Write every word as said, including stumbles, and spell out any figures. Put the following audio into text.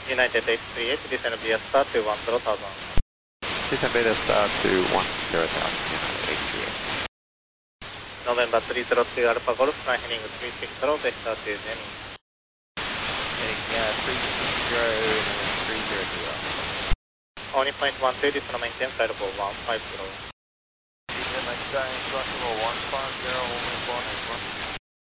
United eight three eight, descend via star to one zero thousand. Descend Beta Star to one zero thousand, United eight three eight. November three zero two Alpha Golf, flying heading three six zero, vector to Jenny. Heading uh, three six zero, three zero zero. Only point one two, descend maintain flight level one five zero. Descend maintain flight level one five zero, one one four nine one.